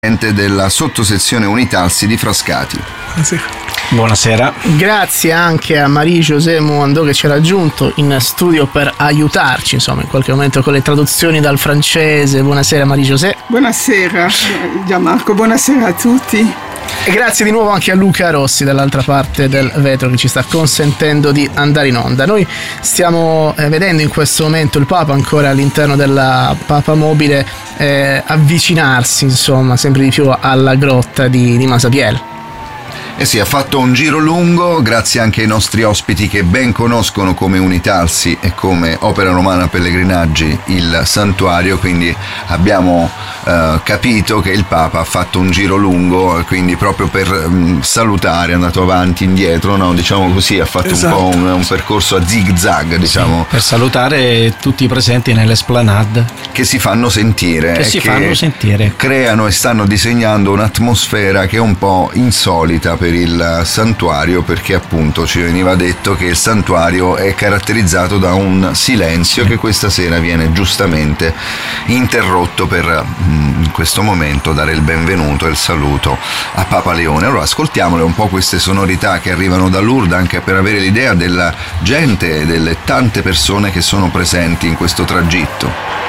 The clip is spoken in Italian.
della sottosezione Unitalsi di Frascati. Buonasera. Grazie anche a Marie-José Muandò che ci ha raggiunto in studio per aiutarci, insomma, in qualche momento con le traduzioni dal francese. Buonasera Marie-José. Buonasera Gianmarco, buonasera a tutti. E grazie di nuovo anche a Luca Rossi dall'altra parte del vetro che ci sta consentendo di andare in onda. Noi stiamo vedendo in questo momento il Papa ancora all'interno della Papa Mobile avvicinarsi, insomma, sempre di più alla grotta di Masabiel. Eh sì, ha fatto un giro lungo, grazie anche ai nostri ospiti che ben conoscono come Unitalsi e come Opera Romana Pellegrinaggi il santuario, quindi abbiamo capito che il Papa ha fatto un giro lungo, quindi proprio per salutare è andato avanti, indietro, no? Diciamo così, ha fatto un po' un percorso a zig-zag, diciamo. Sì, per salutare tutti i presenti nell'esplanade. Che si fanno sentire. Creano e stanno disegnando un'atmosfera che è un po' insolita per il santuario, perché appunto ci veniva detto che il santuario è caratterizzato da un silenzio che questa sera viene giustamente interrotto per in questo momento dare il benvenuto e il saluto a Papa Leone. Allora ascoltiamole un po' queste sonorità che arrivano da Lourdes, anche per avere l'idea della gente e delle tante persone che sono presenti in questo tragitto.